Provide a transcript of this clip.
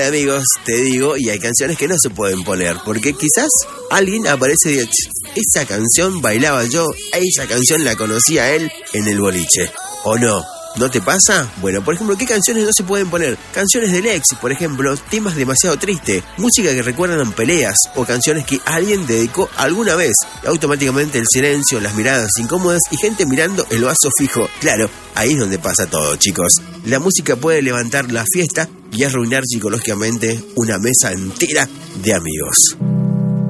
Amigos, te digo, y hay canciones que no se pueden poner, porque quizás alguien aparece y dice, esa canción bailaba yo, esa canción la conocía él en el boliche, ¿o no? ¿No te pasa? Bueno, por ejemplo, ¿qué canciones no se pueden poner? Canciones del ex, por ejemplo, temas demasiado tristes, música que recuerdan peleas o canciones que alguien dedicó alguna vez. Automáticamente el silencio, las miradas incómodas y gente mirando el vaso fijo. Claro, ahí es donde pasa todo, chicos. La música puede levantar la fiesta y arruinar psicológicamente una mesa entera de amigos.